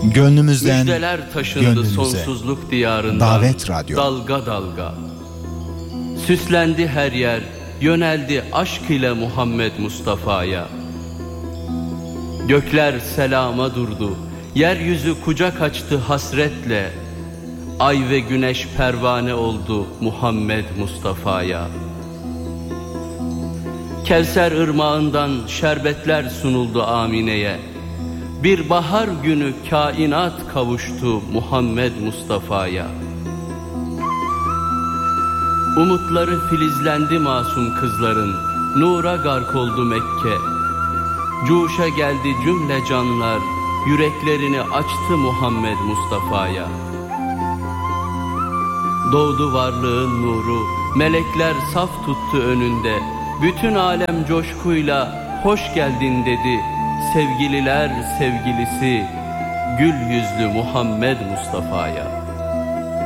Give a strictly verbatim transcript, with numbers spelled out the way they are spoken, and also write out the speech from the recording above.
Gönlümüzden müjdeler taşındı gönlümüze. sonsuzluk diyarından. Davet Radyo. Dalga dalga süslendi her yer, yöneldi aşk ile Muhammed Mustafa'ya. Gökler selama durdu, yeryüzü kucak açtı hasretle. Ay ve güneş pervane oldu Muhammed Mustafa'ya. Kevser ırmağından şerbetler sunuldu Amine'ye. Bir bahar günü kainat kavuştu Muhammed Mustafa'ya. Umutları filizlendi masum kızların, nura gark oldu Mekke. Cuşa geldi cümle canlar, yüreklerini açtı Muhammed Mustafa'ya. Doğdu varlığın nuru, melekler saf tuttu önünde. Bütün alem coşkuyla hoş geldin dedi. Sevgililer sevgilisi, gül yüzlü Muhammed Mustafa'ya.